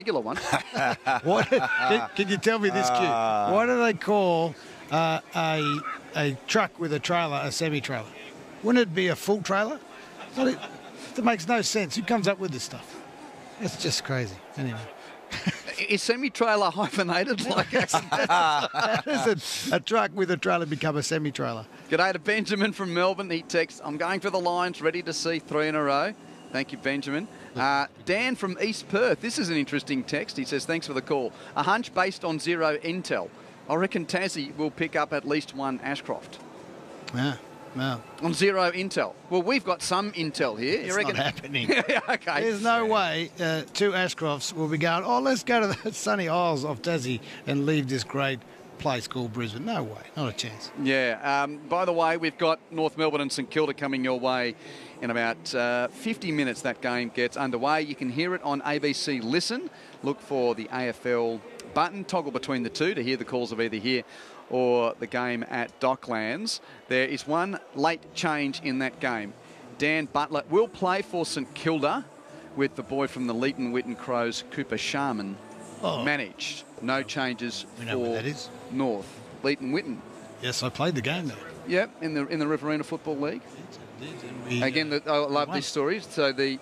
regular one. What? Can you tell me this, Q? Why do they call a truck with a trailer a semi-trailer? Wouldn't it be a full trailer? It makes no sense. Who comes up with this stuff? It's just crazy. Anyway. Is semi-trailer hyphenated like How does a truck with a trailer become a semi-trailer? G'day to Benjamin from Melbourne. He texts, I'm going for the Lions, ready to see 3 in a row. Thank you, Benjamin. Dan from East Perth. This is an interesting text. He says, thanks for the call. A hunch based on zero intel. I reckon Tassie will pick up at least one Ashcroft. Yeah. No. On zero intel. Well, we've got some intel here. It's not happening. Yeah, okay. There's no way 2 Ashcrofts will be going, let's go to the sunny isles of Tassie and leave this great place called Brisbane. No way. Not a chance. Yeah. By the way, we've got North Melbourne and St Kilda coming your way in about 50 minutes. That game gets underway. You can hear it on ABC Listen. Look for the AFL button. Toggle between the two to hear the calls of either here or the game at Docklands. There is one late change in that game. Dan Butler will play for St Kilda with the boy from the Leighton Whitten Crows, Cooper Sharman, managed. No changes know where that is. North. Leighton Whitten. Yes, I played the game there. Yep, in the Riverina Football League. Again, I love this story. So the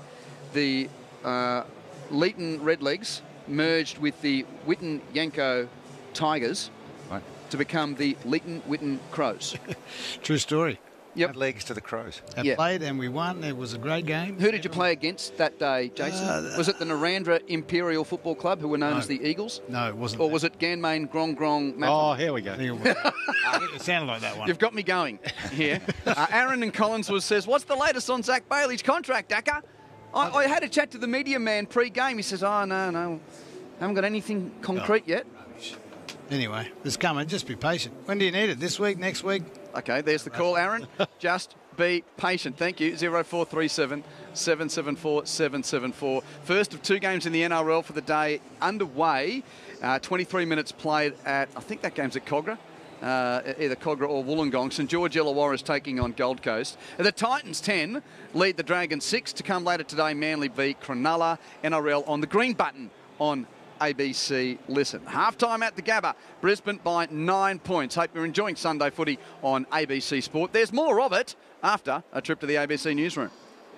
Leighton Redlegs merged with the Whitten Yanko Tigers to become the Leighton Whitten Crows. True story. Yep. Legs to the Crows. I played and we won. It was a great game. Who did you play against that day, Jason? Was it the Narrandera Imperial Football Club, who were known as the Eagles? No, it wasn't. Or was it Ganmain Grong Grong Mappin? Oh, here we go. It sounded like that one. You've got me going here. Aaron in Collinswood says, what's the latest on Zach Bailey's contract, Daka? I had a chat to the media man pre-game. He says, no, haven't got anything concrete yet. Anyway, it's coming. Just be patient. When do you need it? This week? Next week? Okay, there's the call, Aaron. Just be patient. Thank you. 0437 774 774. First of 2 games in the NRL for the day underway. 23 minutes played at, I think that game's at Cogra. Either Cogra or Wollongong. St George Illawarra is taking on Gold Coast. The Titans 10 lead the Dragons 6 to come later today. Manly v Cronulla. NRL on the green button on ABC Listen. Halftime at the Gabba. Brisbane by 9 points. Hope you're enjoying Sunday footy on ABC Sport. There's more of it after a trip to the ABC newsroom.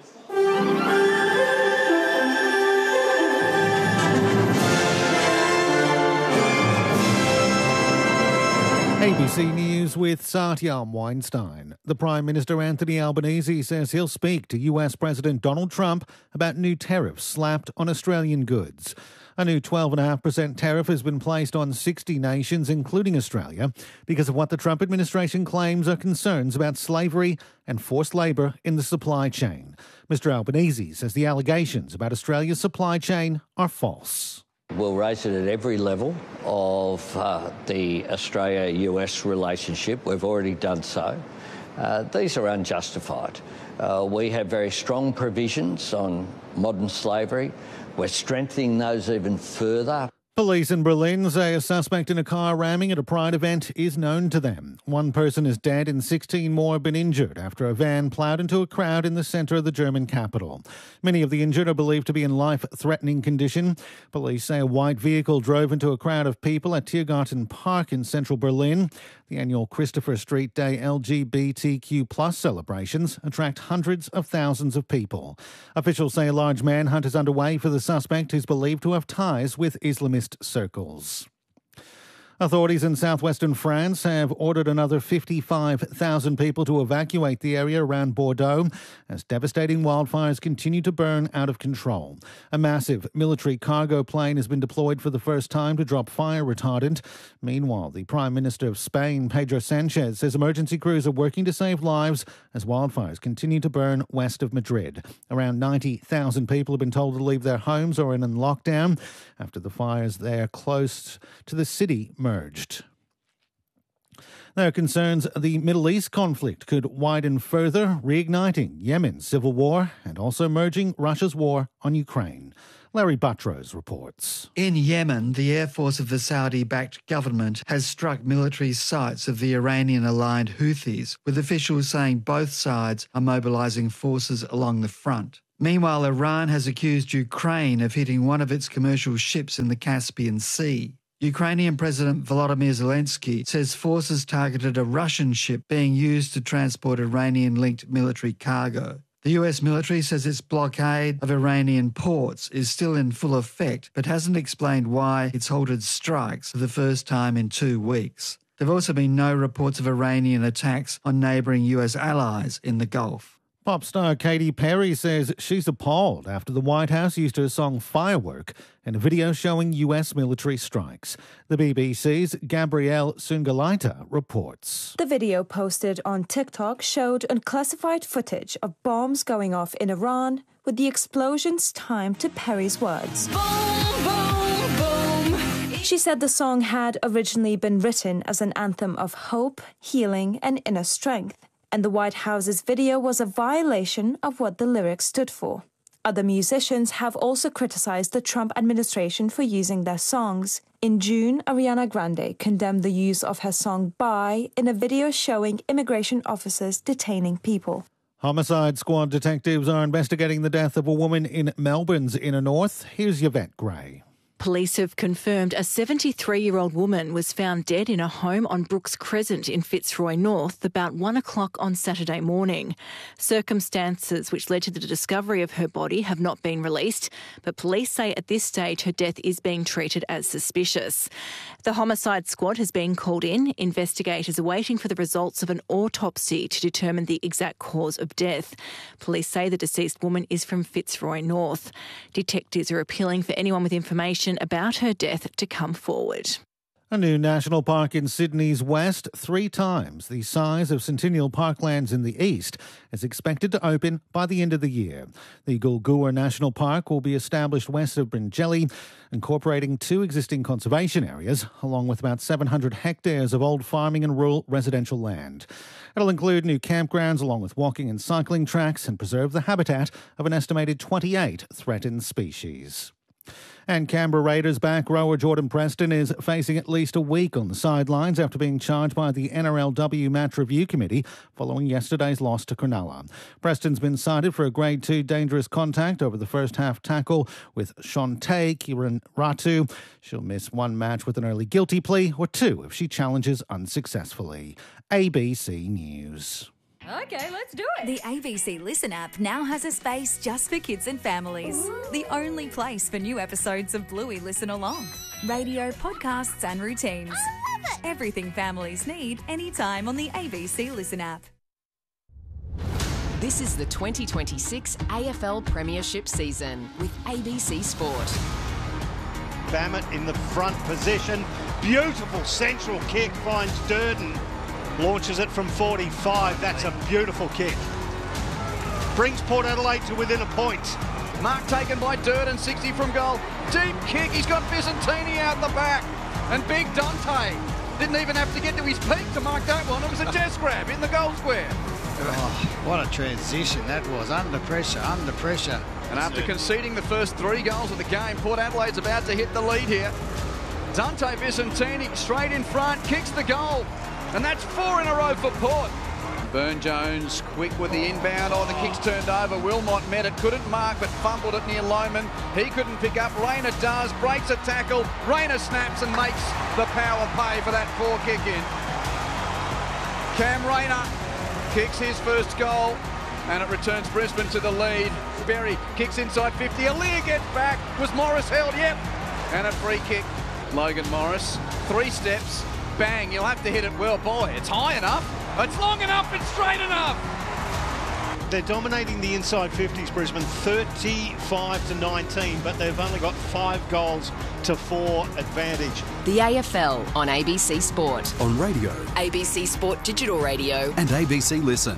ABC News with Satyam Weinstein. The Prime Minister Anthony Albanese says he'll speak to US President Donald Trump about new tariffs slapped on Australian goods. A new 12.5% tariff has been placed on 60 nations, including Australia, because of what the Trump administration claims are concerns about slavery and forced labour in the supply chain. Mr Albanese says the allegations about Australia's supply chain are false. We'll raise it at every level of the Australia-US relationship. We've already done so. These are unjustified. We have very strong provisions on modern slavery. We're strengthening those even further. Police in Berlin say a suspect in a car ramming at a Pride event is known to them. 1 person is dead and 16 more have been injured after a van ploughed into a crowd in the centre of the German capital. Many of the injured are believed to be in life-threatening condition. Police say a white vehicle drove into a crowd of people at Tiergarten Park in central Berlin. The annual Christopher Street Day LGBTQ+ celebrations attract hundreds of thousands of people. Officials say a large manhunt is underway for the suspect, who's believed to have ties with Islamist circles. Authorities in southwestern France have ordered another 55,000 people to evacuate the area around Bordeaux as devastating wildfires continue to burn out of control. A massive military cargo plane has been deployed for the first time to drop fire retardant. Meanwhile, the Prime Minister of Spain, Pedro Sanchez, says emergency crews are working to save lives as wildfires continue to burn west of Madrid. Around 90,000 people have been told to leave their homes or in lockdown after the fires there close to the city merged. There are concerns the Middle East conflict could widen further, reigniting Yemen's civil war and also merging Russia's war on Ukraine. Larry Buttrose reports. In Yemen, the air force of the Saudi-backed government has struck military sites of the Iranian-aligned Houthis, with officials saying both sides are mobilising forces along the front. Meanwhile, Iran has accused Ukraine of hitting one of its commercial ships in the Caspian Sea. Ukrainian President Volodymyr Zelensky says forces targeted a Russian ship being used to transport Iranian-linked military cargo. The US military says its blockade of Iranian ports is still in full effect, but hasn't explained why it's halted strikes for the first time in 2 weeks. There have also been no reports of Iranian attacks on neighbouring US allies in the Gulf. Pop star Katy Perry says she's appalled after the White House used her song Firework in a video showing US military strikes. The BBC's Gabrielle Sungalaita reports. The video posted on TikTok showed unclassified footage of bombs going off in Iran, with the explosions timed to Perry's words. Boom, boom, boom. She said the song had originally been written as an anthem of hope, healing and inner strength, and the White House's video was a violation of what the lyrics stood for. Other musicians have also criticized the Trump administration for using their songs. In June, Ariana Grande condemned the use of her song Bye in a video showing immigration officers detaining people. Homicide Squad detectives are investigating the death of a woman in Melbourne's inner north. Here's Yvette Gray. Police have confirmed a 73-year-old woman was found dead in a home on Brooks Crescent in Fitzroy North about 1 o'clock on Saturday morning. Circumstances which led to the discovery of her body have not been released, but police say at this stage her death is being treated as suspicious. The Homicide Squad has been called in. Investigators are waiting for the results of an autopsy to determine the exact cause of death. Police say the deceased woman is from Fitzroy North. Detectives are appealing for anyone with information about her death to come forward. A new national park in Sydney's west, 3 times the size of Centennial Parklands in the east, is expected to open by the end of the year. The Goolgoor National Park will be established west of Bringelly, incorporating 2 existing conservation areas, along with about 700 hectares of old farming and rural residential land. It'll include new campgrounds along with walking and cycling tracks and preserve the habitat of an estimated 28 threatened species. And Canberra Raiders back rower Jordan Preston is facing at least a week on the sidelines after being charged by the NRLW Match Review Committee following yesterday's loss to Cronulla. Preston's been cited for a Grade 2 dangerous contact over the first half tackle with Shantae Kiran Ratu. She'll miss 1 match with an early guilty plea, or 2 if she challenges unsuccessfully. ABC News. Okay, let's do it. The ABC Listen app now has a space just for kids and families. Ooh. The only place for new episodes of Bluey Listen Along. Radio, podcasts and routines. I love it. Everything families need anytime on the ABC Listen app. This is the 2026 AFL Premiership season with ABC Sport. Bammett in the front position. Beautiful central kick, finds Durden. Launches it from 45. That's a beautiful kick. Brings Port Adelaide to within a point. Mark taken by Durden, 60 from goal. Deep kick. He's got Visentini out the back. And Big Dante didn't even have to get to his peak to mark that one. It was a desk grab in the goal square. Oh, what a transition that was. Under pressure, under pressure. And after conceding the first 3 goals of the game, Port Adelaide's about to hit the lead here. Dante Visentini straight in front, kicks the goal. And that's 4 in a row for Port. Burne-Jones quick with the inbound. Oh, the kick's turned over. Wilmot met it, couldn't mark, but fumbled it near Lohman. He couldn't pick up. Rayner does, breaks a tackle. Rayner snaps and makes the power pay for that poor kick in. Cam Rayner kicks his first goal, and it returns Brisbane to the lead. Berry kicks inside 50. Aaliyah gets back. Was Morris held? Yep. And a free kick. Logan Morris, 3 steps. Bang, you'll have to hit it well. Boy, it's high enough, it's long enough, it's straight enough. They're dominating the inside 50s, Brisbane, 35-19, but they've only got 5 goals to 4 advantage. The AFL on ABC Sport. On radio. ABC Sport Digital Radio. And ABC Listen.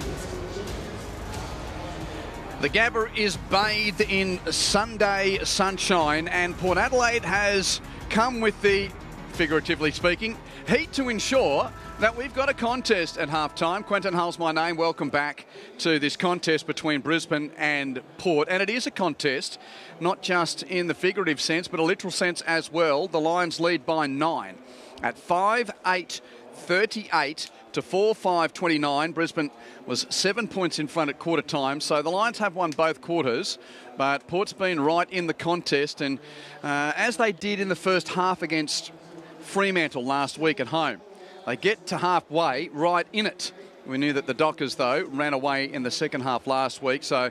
The Gabba is bathed in Sunday sunshine, and Port Adelaide has come with the, figuratively speaking, heat to ensure that we've got a contest at half-time. Quentin Hull's my name. Welcome back to this contest between Brisbane and Port. And it is a contest, not just in the figurative sense, but a literal sense as well. The Lions lead by 9 at 5-8 38 to 4-5-29. Brisbane was 7 points in front at quarter time, so the Lions have won both quarters, but Port's been right in the contest, and as they did in the first half against Fremantle last week at home, they get to halfway right in it. We knew that the Dockers, though, ran away in the second half last week, so